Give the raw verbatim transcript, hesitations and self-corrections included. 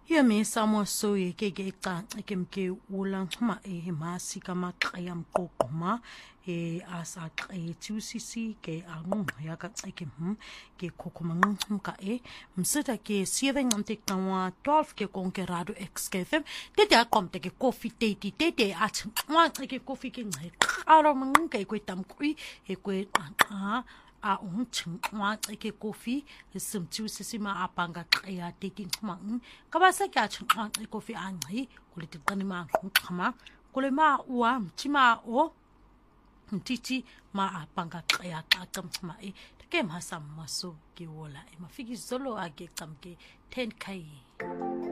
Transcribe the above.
Ya me samo so ye ke ke ta ke mke ulang ma e masi kama kayam kokoma e asa e tusisi ke angu ya ka ke hm ke kokoma ngum ka e msita ke sieve ngamte kawa twelve ke konkerado X K F M te te akom te ke coffee te te te te at wa ke coffee ke ngai ara mang ke ko tam kui e ko a a un chung wa ke coffee sim tusisi ma apanga ya taking mang ka ba sa ka chung e coffee an ngai ko le te tani ma khama ko le ma wa mtima o mtiti ma apanga ya ka kam ma e ke ma sam maso ke wola e mafiki zolo age kam ke ten k